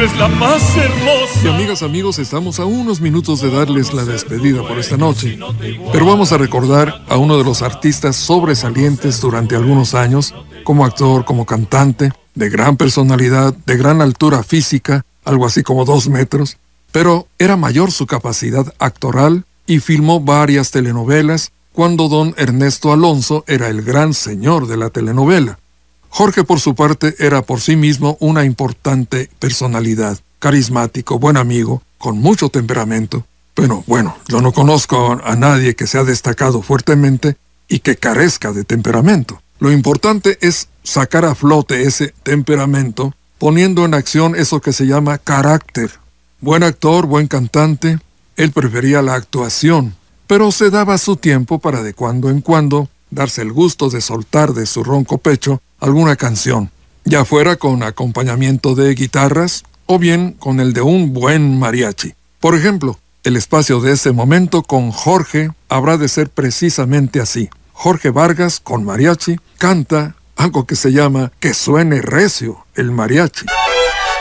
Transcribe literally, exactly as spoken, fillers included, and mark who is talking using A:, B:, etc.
A: eres la más hermosa.
B: Y amigas, amigos, estamos a unos minutos de darles la despedida por esta noche. Pero vamos a recordar a uno de los artistas sobresalientes durante algunos años, como actor, como cantante, de gran personalidad, de gran altura física, algo así como dos metros, pero era mayor su capacidad actoral y filmó varias telenovelas cuando don Ernesto Alonso era el gran señor de la telenovela. Jorge, por su parte, era por sí mismo una importante personalidad, carismático, buen amigo, con mucho temperamento. Pero bueno, yo no conozco a nadie que se ha destacado fuertemente y que carezca de temperamento. Lo importante es sacar a flote ese temperamento, poniendo en acción eso que se llama carácter. Buen actor, buen cantante, él prefería la actuación, pero se daba su tiempo para de cuando en cuando darse el gusto de soltar de su ronco pecho alguna canción, ya fuera con acompañamiento de guitarras o bien con el de un buen mariachi. Por ejemplo, el espacio de ese momento con Jorge habrá de ser precisamente así. Jorge Vargas con mariachi canta algo que se llama Que suene recio el mariachi.